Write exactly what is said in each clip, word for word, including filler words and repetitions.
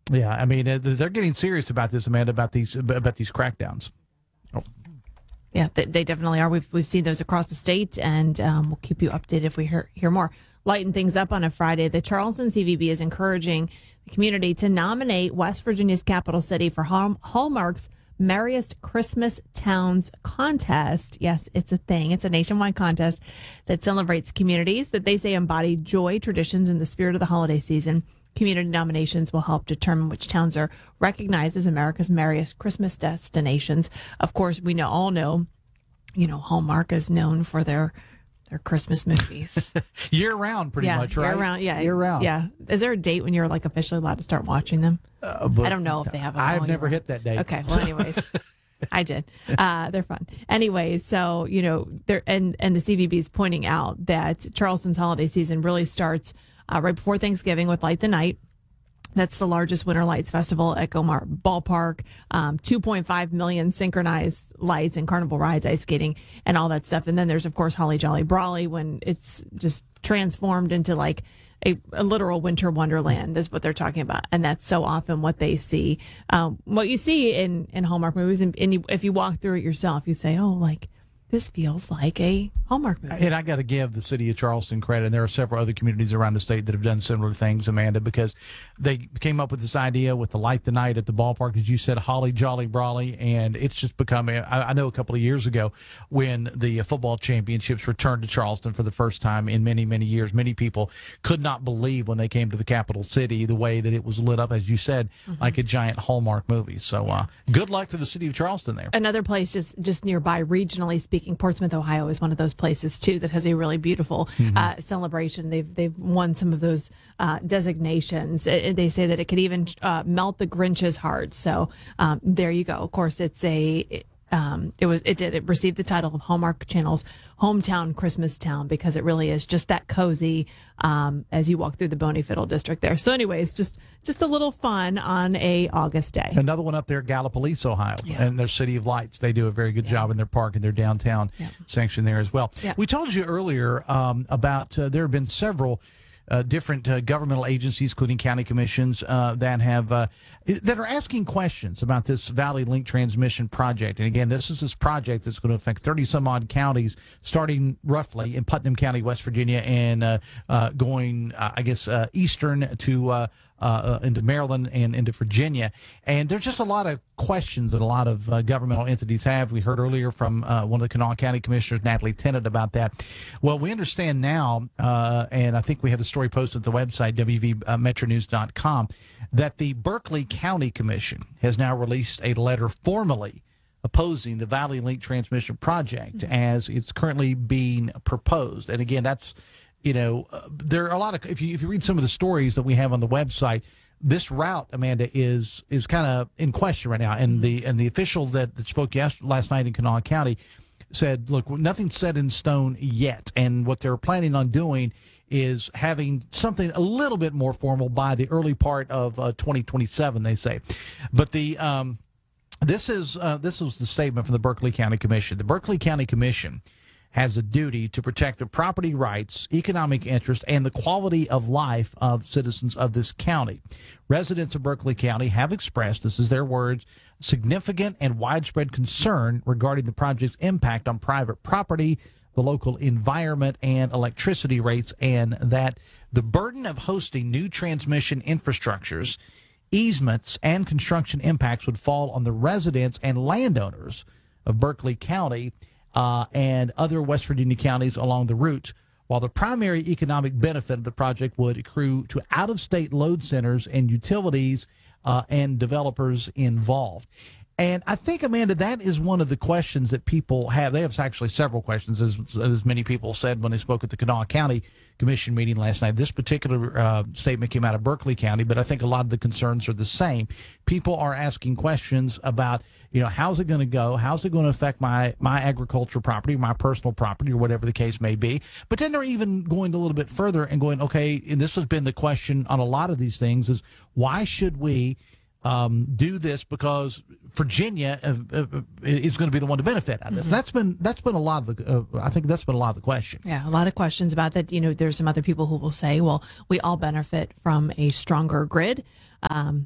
Yeah, I mean, uh, they're getting serious about this, Amanda, about these about these crackdowns. Oh. Yeah, they, they definitely are. We've we've seen those across the state, and um, we'll keep you updated if we hear, hear more. Lighten things up on a Friday. The Charleston C V B is encouraging the community to nominate West Virginia's capital city for Hall- Hallmark's Merriest Christmas Towns contest. Yes, it's a thing. It's a nationwide contest that celebrates communities that they say embody joy, traditions, and the spirit of the holiday season. Community nominations will help determine which towns are recognized as America's merriest Christmas destinations. Of course, we know all know, you know, Hallmark is known for their their Christmas movies. year round, pretty yeah, much, right? Year round, yeah. Year round. Yeah. Is there a date when you're like officially allowed to start watching them? Uh, but I don't know if they have a I've never hit that date. Okay. Well, anyways. I did. Uh, they're fun. Anyways, so, you know, there and, and the C V B is pointing out that Charleston's holiday season really starts uh, right before Thanksgiving with Light the Night. That's the largest winter lights festival at Gomar Ballpark. Um, two point five million synchronized lights and carnival rides, ice skating, and all that stuff. And then there's, of course, Holly Jolly Brawley, when it's just transformed into like a, a literal winter wonderland is what they're talking about. And that's so often what they see. Um, what you see in, in Hallmark movies, and, and you, if you walk through it yourself, you say, oh, like, this feels like a Hallmark movie. And I got to give the city of Charleston credit. And there are several other communities around the state that have done similar things, Amanda, because they came up with this idea with the Light the Night at the ballpark, as you said, Holly Jolly Brawley. And it's just become, I, I know a couple of years ago when the football championships returned to Charleston for the first time in many, many years, many people could not believe when they came to the capital city the way that it was lit up, as you said, mm-hmm. like a giant Hallmark movie. So uh, good luck to the city of Charleston there. Another place just, just nearby, regionally speaking, Portsmouth, Ohio is one of those places too that has a really beautiful mm-hmm. uh, celebration. They've they've won some of those uh, designations. It, they say that it could even uh, melt the Grinch's heart. So um, there you go. Of course, it's a. It, Um, it was, it did, it received the title of Hallmark Channel's Hometown Christmas Town because it really is just that cozy, um, as you walk through the Boney Fiddle district there. So anyways, just, just a little fun on a August day. Another one up there, Gallipolis, Ohio, yeah. and their City of Lights. They do a very good yeah. job in their park and their downtown yeah. section there as well. Yeah. We told you earlier, um, about, uh, there have been several Uh, different uh, governmental agencies, including county commissions, uh, that have uh, that are asking questions about this Valley Link transmission project. And again, this is this project that's going to affect thirty some odd counties, starting roughly in Putnam County, West Virginia, and uh, uh, going, uh, I guess, uh, eastern to uh, uh, into Maryland and into Virginia. And there's just a lot of questions that a lot of uh, governmental entities have. We heard earlier from uh, one of the Kanawha County commissioners, Natalie Tennant, about that. Well, we understand now, uh, and I think we have the story posted at the website, w v metro news dot com, that the Berkeley County Commission has now released a letter formally opposing the Valley Link transmission project mm-hmm. as it's currently being proposed. And again, that's, you know, uh, there are a lot of, if you if you read some of the stories that we have on the website, this route, Amanda, is is kind of in question right now. And the and the official that, that spoke yesterday, last night in Kanawha County said, look, nothing's set in stone yet. And what they're planning on doing is having something a little bit more formal by the early part of uh, twenty twenty-seven, they say. But the um, this is uh, this was the statement from the Berkeley County Commission. The Berkeley County Commission has a duty to protect the property rights, economic interest, and the quality of life of citizens of this county. Residents of Berkeley County have expressed, this is their words, significant and widespread concern regarding the project's impact on private property, the local environment, and electricity rates, and that the burden of hosting new transmission infrastructures, easements, and construction impacts would fall on the residents and landowners of Berkeley County Uh, and other West Virginia counties along the route, while the primary economic benefit of the project would accrue to out-of-state load centers and utilities uh, and developers involved. And I think, Amanda, that is one of the questions that people have. They have actually several questions, as, as many people said when they spoke at the Kanawha County Commission meeting last night. This particular uh, statement came out of Berkeley County, but I think a lot of the concerns are the same. People are asking questions about, you know, how's it going to go? How's it going to affect my, my agricultural property, my personal property, or whatever the case may be? But then they're even going a little bit further and going, okay, and this has been the question on a lot of these things, is why should we um, do this? Because Virginia uh, uh, is going to be the one to benefit out of this. Mm-hmm. That's been that's been a lot of the. Uh, I think that's been a lot of the question. Yeah, a lot of questions about that. You know, there's some other people who will say, well, we all benefit from a stronger grid. Um,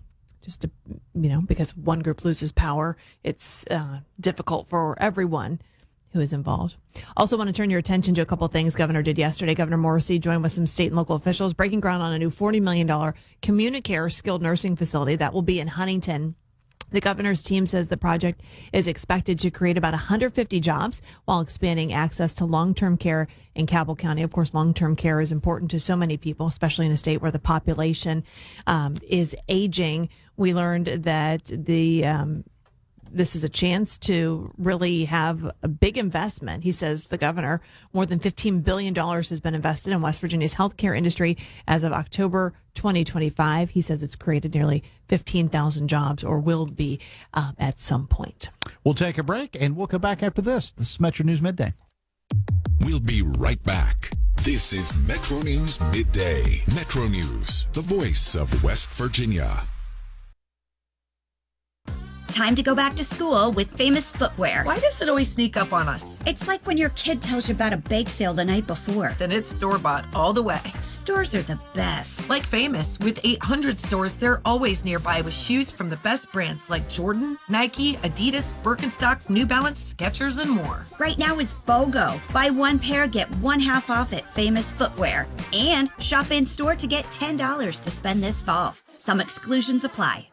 just to, you know, because one group loses power, it's uh, difficult for everyone who is involved. Also want to turn your attention to a couple of things Governor did yesterday. Governor Morrisey joined with some state and local officials, breaking ground on a new forty million dollars Communicare skilled nursing facility that will be in Huntington. The governor's team says the project is expected to create about one hundred fifty jobs while expanding access to long-term care in Cabell County. Of course, long-term care is important to so many people, especially in a state where the population um, is aging. We learned that the um, this is a chance to really have a big investment. He says, the governor, more than fifteen billion dollars has been invested in West Virginia's healthcare industry as of October twenty twenty-five. He says it's created nearly fifteen thousand jobs, or will be um, at some point. We'll take a break and we'll come back after this. This is Metro News Midday. We'll be right back. This is Metro News Midday. Metro News, the voice of West Virginia. Time to go back to school with Famous Footwear. Why does it always sneak up on us? It's like when your kid tells you about a bake sale the night before. Then it's store-bought all the way. Stores are the best. Like Famous, with eight hundred stores, they're always nearby with shoes from the best brands like Jordan, Nike, Adidas, Birkenstock, New Balance, Skechers, and more. Right now it's BOGO. Buy one pair, get one half off at Famous Footwear. And shop in-store to get ten dollars to spend this fall. Some exclusions apply.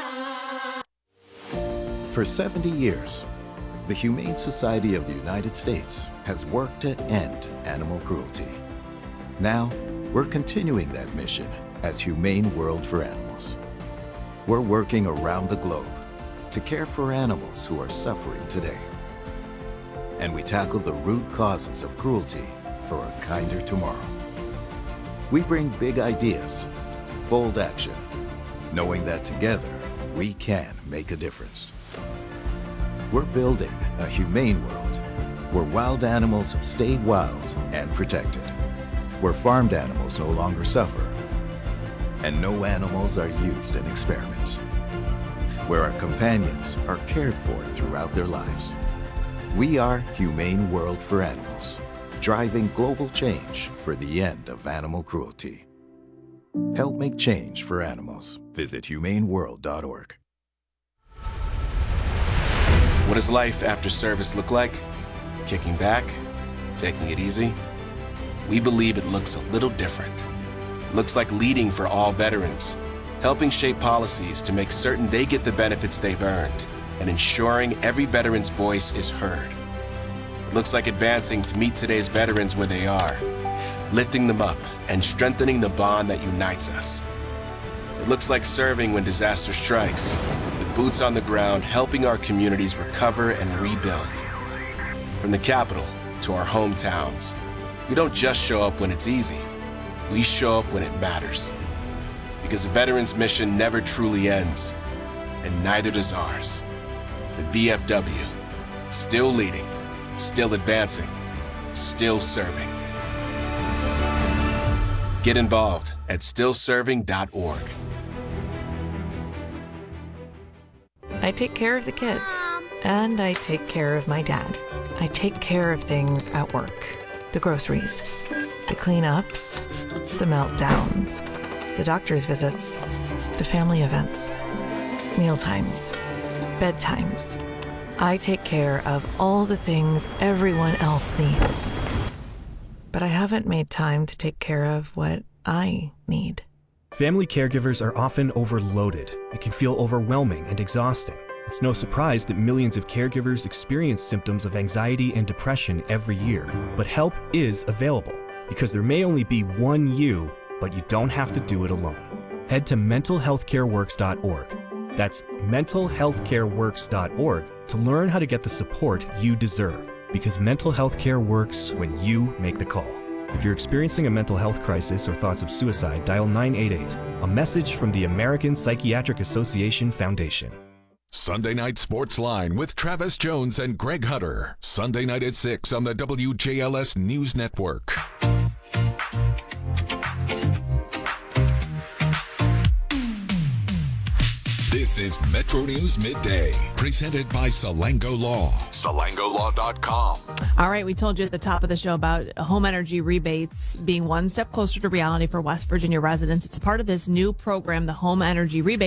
For seventy years, the Humane Society of the United States has worked to end animal cruelty. Now, we're continuing that mission as Humane World for Animals. We're working around the globe to care for animals who are suffering today. And we tackle the root causes of cruelty for a kinder tomorrow. We bring big ideas, bold action, knowing that together we can make a difference. We're building a humane world where wild animals stay wild and protected, where farmed animals no longer suffer, and no animals are used in experiments, where our companions are cared for throughout their lives. We are Humane World for Animals, driving global change for the end of animal cruelty. Help make change for animals. Visit humane world dot org. What does life after service look like? Kicking back? Taking it easy? We believe it looks a little different. It looks like leading for all veterans, helping shape policies to make certain they get the benefits they've earned, and ensuring every veteran's voice is heard. It looks like advancing to meet today's veterans where they are, lifting them up and strengthening the bond that unites us. It looks like serving when disaster strikes, with boots on the ground helping our communities recover and rebuild. From the capital to our hometowns, we don't just show up when it's easy. We show up when it matters. Because a veteran's mission never truly ends, and neither does ours. The V F W, still leading, still advancing, still serving. Get involved at still serving dot org. I take care of the kids, and I take care of my dad. I take care of things at work. The groceries, the cleanups, the meltdowns, the doctor's visits, the family events, mealtimes, bedtimes. I take care of all the things everyone else needs. But I haven't made time to take care of what I need. Family caregivers are often overloaded. It can feel overwhelming and exhausting. It's no surprise that millions of caregivers experience symptoms of anxiety and depression every year. But help is available, because there may only be one you, but you don't have to do it alone. Head to mental health care works dot org. That's mental health care works dot org to learn how to get the support you deserve, because mental health care works when you make the call. If you're experiencing a mental health crisis or thoughts of suicide, dial nine eight eight. A message from the American Psychiatric Association Foundation. Sunday Night Sports Line with Travis Jones and Greg Hutter. Sunday night at six on the W J L S News Network. This is Metro News Midday, presented by Salango Law. Salango Law dot com. All right, we told you at the top of the show about home energy rebates being one step closer to reality for West Virginia residents. It's part of this new program, the Home Energy Rebate